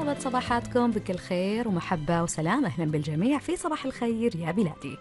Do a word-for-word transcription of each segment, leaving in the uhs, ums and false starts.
طابت صباحاتكم بكل خير ومحبة وسلام. أهلا بالجميع في صباح الخير يا بلادي.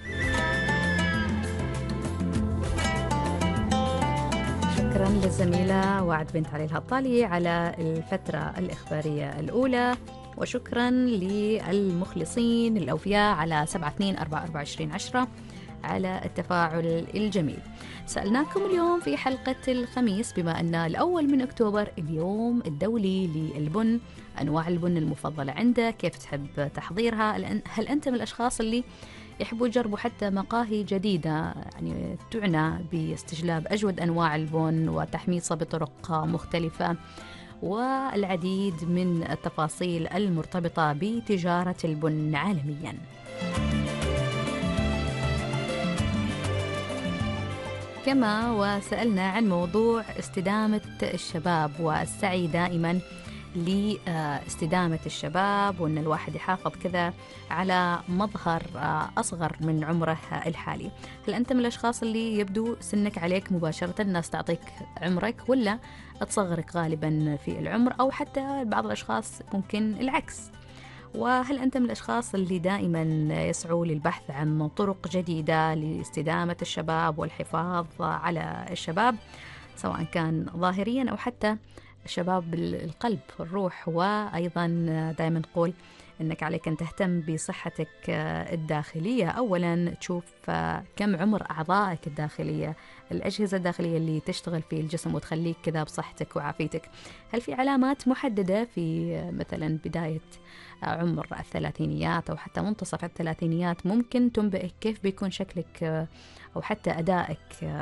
شكرا للزميلة وعد بنت علي الهطالي على الفترة الإخبارية الأولى، وشكرا للمخلصين الأوفياء على سبعة اثنين أربعة أربعة عشرين عشرة على التفاعل الجميل. سألناكم اليوم في حلقة الخميس، بما أن الأول من أكتوبر اليوم الدولي للبن، أنواع البن المفضلة عندك، كيف تحب تحضيرها؟ هل أنت من الأشخاص اللي يحبوا يجربوا حتى مقاهي جديدة يعني تعنى باستجلاب أجود أنواع البن وتحميصه بطرق مختلفة، والعديد من التفاصيل المرتبطة بتجارة البن عالمياً. كما وسألنا عن موضوع استدامة الشباب والسعي دائما لاستدامة الشباب، وأن الواحد يحافظ كذا على مظهر أصغر من عمره الحالي. هل أنت من الأشخاص اللي يبدو سنك عليك مباشرة، الناس تعطيك عمرك، ولا تصغرك غالبا في العمر، أو حتى بعض الأشخاص ممكن العكس؟ وهل أنت من الأشخاص اللي دائما يسعوا للبحث عن طرق جديدة لاستدامة الشباب والحفاظ على الشباب، سواء كان ظاهريا أو حتى شباب القلب الروح؟ وأيضا دائما نقول أنك عليك أن تهتم بصحتك الداخلية. أولا تشوف كم عمر أعضائك الداخلية، الأجهزة الداخلية اللي تشتغل في الجسم وتخليك كذا بصحتك وعافيتك. هل في علامات محددة في مثلا بداية عمر الثلاثينيات أو حتى منتصف الثلاثينيات ممكن تنبئك كيف بيكون شكلك أو حتى أدائك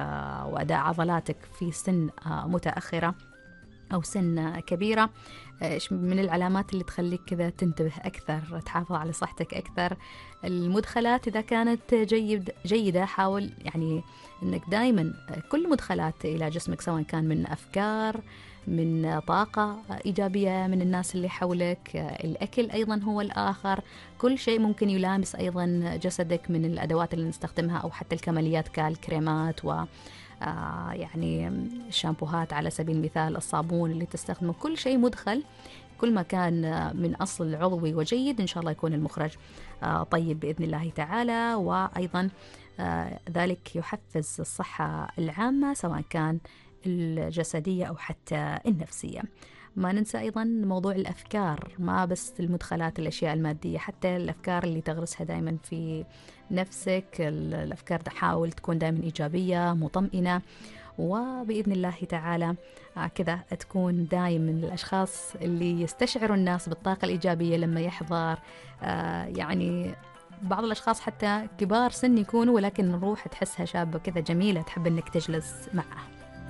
وأداء عضلاتك في سن متأخرة أو سن كبيرة؟ إيش من العلامات اللي تخليك كذا تنتبه أكثر، تحافظ على صحتك أكثر؟ المدخلات إذا كانت جيد جيدة، حاول يعني أنك دائما كل مدخلات إلى جسمك، سواء كان من أفكار، من طاقة إيجابية من الناس اللي حولك، الأكل أيضا هو الآخر، كل شيء ممكن يلامس أيضا جسدك من الأدوات اللي نستخدمها، أو حتى الكماليات كالكريمات و آه يعني الشامبوهات على سبيل المثال، الصابون اللي تستخدمه، كل شيء مدخل كل ما كان من أصل عضوي وجيد إن شاء الله يكون المخرج آه طيب بإذن الله تعالى. وأيضا آه ذلك يحفز الصحة العامة سواء كان الجسدية أو حتى النفسية. ما ننسى أيضا موضوع الأفكار، ما بس المدخلات الأشياء المادية، حتى الأفكار اللي تغرسها دائما في نفسك. الأفكار تحاول تكون دائما إيجابية مطمئنة، وبإذن الله تعالى كذا تكون دائما من الأشخاص اللي يستشعروا الناس بالطاقة الإيجابية لما يحضر. آه يعني بعض الأشخاص حتى كبار سن يكونوا، ولكن الروح تحسها شابة كذا جميلة، تحب أنك تجلس معه.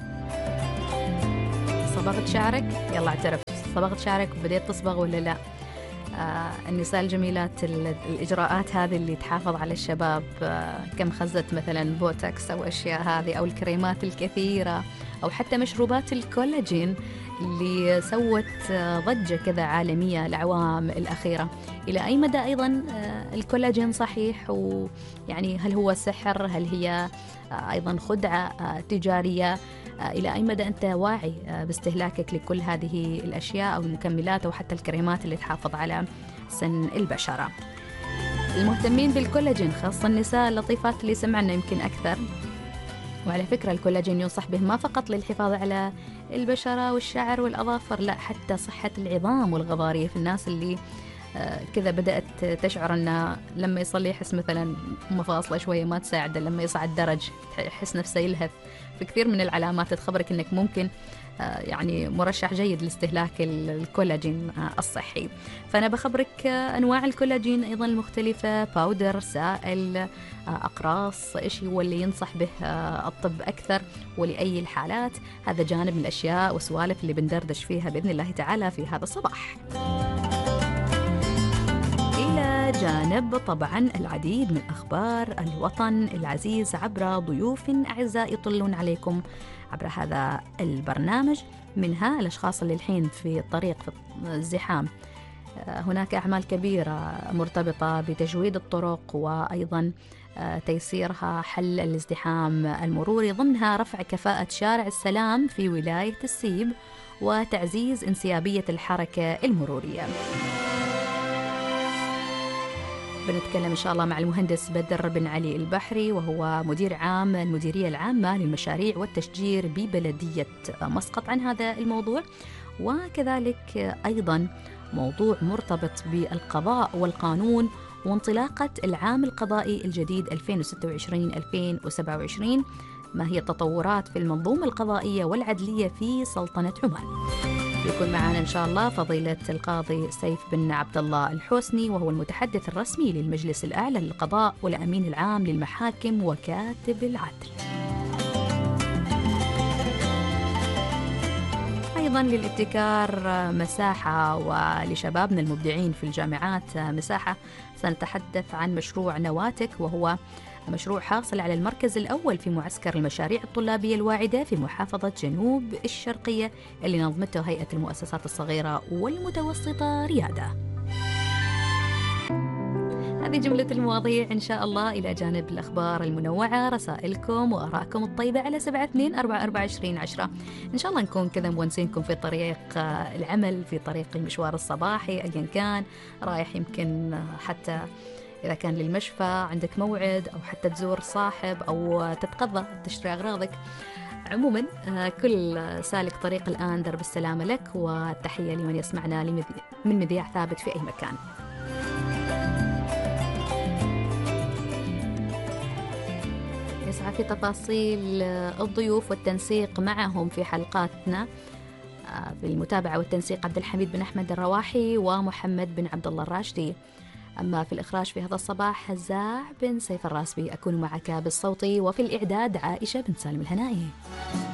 صبغت شعرك؟ يلا اعترف، صبغت شعرك وبديت تصبغ ولا لا؟ آه النساء الجميلات الإجراءات هذه اللي تحافظ على الشباب، آه كم خزت مثلا بوتوكس أو أشياء هذه، أو الكريمات الكثيرة، أو حتى مشروبات الكولاجين اللي سوت آه ضجة كذا عالمية الأعوام الأخيرة. إلى أي مدى أيضا آه الكولاجين صحيح؟ ويعني هل هو سحر؟ هل هي آه أيضا خدعة آه تجارية؟ إلى أي مدى أنت واعي باستهلاكك لكل هذه الأشياء أو المكملات أو حتى الكريمات اللي تحافظ على سن البشرة؟ المهتمين بالكولاجين خاصة النساء اللطيفات اللي سمعنا يمكن أكثر، وعلى فكرة الكولاجين ينصح به ما فقط للحفاظ على البشرة والشعر والأظافر، لا حتى صحة العظام والغضاريف. في الناس اللي كذا بدأت تشعر أنه لما يصلي يحس مثلا مفاصله شوية ما تساعده، لما يصعد درج يحس نفسه يلهث، في كثير من العلامات تخبرك أنك ممكن يعني مرشح جيد لاستهلاك الكولاجين الصحي. فأنا بخبرك أنواع الكولاجين أيضا المختلفة، باودر، سائل، أقراص، إيش هو اللي ينصح به الطب أكثر ولأي الحالات. هذا جانب من الأشياء والسوالف اللي بندردش فيها بإذن الله تعالى في هذا الصباح، إلى جانب طبعا العديد من أخبار الوطن العزيز عبر ضيوف أعزاء يطلون عليكم عبر هذا البرنامج. منها الأشخاص اللي الحين في الطريق في الزحام، هناك أعمال كبيرة مرتبطة بتجويد الطرق وأيضا تيسيرها حل الازدحام المروري، ضمنها رفع كفاءة شارع السلام في ولاية السيب وتعزيز انسيابية الحركة المرورية. بنتكلم إن شاء الله مع المهندس بدر بن علي البحري، وهو مدير عام المديرية العامة للمشاريع والتشجير ببلدية مسقط، عن هذا الموضوع، وكذلك أيضا موضوع مرتبط بالقضاء والقانون وانطلاقة العام القضائي الجديد ألفين وستة وعشرين ألفين وسبعة وعشرين، ما هي التطورات في المنظومة القضائية والعدلية في سلطنة عمان. يكون معنا إن شاء الله فضيلة القاضي سيف بن عبد الله الحوسني، وهو المتحدث الرسمي للمجلس الأعلى للقضاء والأمين العام للمحاكم وكاتب العدل. أيضا للابتكار مساحة، ولشبابنا المبدعين في الجامعات مساحة. سنتحدث عن مشروع نواتك، وهو مشروع حاصل على المركز الأول في معسكر المشاريع الطلابية الواعدة في محافظة جنوب الشرقية، اللي نظمته هيئة المؤسسات الصغيرة والمتوسطة ريادة. هذه جملة المواضيع إن شاء الله، إلى جانب الأخبار المنوعة، رسائلكم وآرائكم الطيبة على سبعة اثنين أربعة أربعة عشرين عشرة. إن شاء الله نكون كذا مونسينكم في طريق العمل، في طريق المشوار الصباحي أيا كان رايح، يمكن حتى إذا كان للمشفى عندك موعد، أو حتى تزور صاحب، أو تتقضى تشتري أغراضك. عموما كل سالك طريق الآن درب السلامة لك، والتحية لمن يسمعنا من مذياع ثابت في أي مكان. يسعى في تفاصيل الضيوف والتنسيق معهم في حلقاتنا، في المتابعة والتنسيق عبد الحميد بن أحمد الرواحي ومحمد بن عبد الله الراشدي. أما في الإخراج في هذا الصباح هزاع بن سيف الراسبي. أكون معك بالصوت، وفي الإعداد عائشة بن سالم الهنائي.